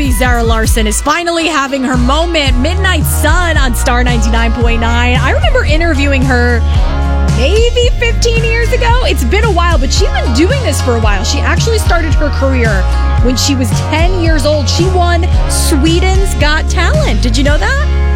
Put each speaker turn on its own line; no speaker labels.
happy Zara Larsson is finally having her moment. Midnight Sun on Star 99.9. I remember interviewing her maybe 15 years ago. It's been a while, but she's been doing this for a while. She actually started her career when she was 10 years old. She won Sweden's Got Talent. Did you know that?